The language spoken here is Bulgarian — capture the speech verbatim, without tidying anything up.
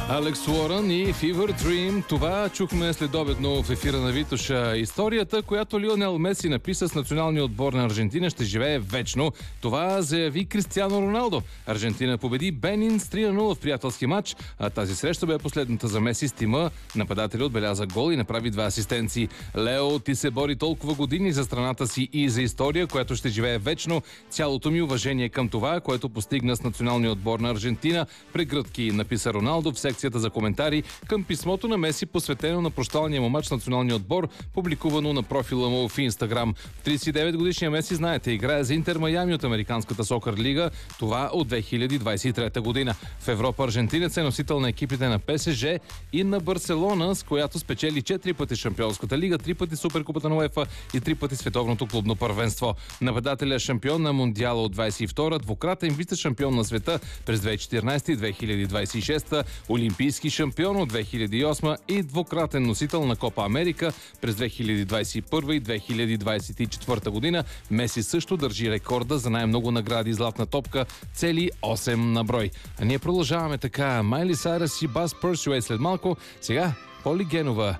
Алекс Уорън и Fever Dream. Това чухме следобедно в ефира на Витоша. Историята, която Лионел Меси написа с националния отбор на Аржентина, ще живее вечно. Това заяви Кристиано Роналдо. Аржентина победи Бенин с три на нула в приятелски матч, а тази среща бе последната за Меси с тима. Нападателят отбеляза гол и направи два асистенции. Лео, ти се бори толкова години за страната си и за история, която ще живее вечно. Цялото ми уважение към това, което постигна с националния отбор на Аржентина. Прегръдки, написа Роналдо в секцията за коментари към писмото на Меси, посветено на прощалния му мач с националния отбор, публикувано на профила му в Инстаграм. тридесет и девет годишният Меси, знаете, играе за Интер Майами от Американската сокър лига. Това от две хиляди двадесет и трета година. В Европа аржентинец е носител на екипите на ПСЖ и на Барселона, с която спечели четири пъти Шампионската лига, три пъти Суперкупата на УЕФА и три пъти Световното клубно първенство. Нападателят е шампион на Мондиала от двадесет и втора, двукратен вице-шампион на света през две хиляди и четиринадесета и две хиляди двадесет и шеста, олимпийски шампион от две хиляди и осма и двукратен носител на Копа Америка през две хиляди двадесет и първа и две хиляди двадесет и четвърта година. Меси също държи рекорда за най-много награди златна топка, цели осем на брой. А ние продължаваме така. Майли Сайръс и Бас Пърсюей след малко. Сега Поли Генова.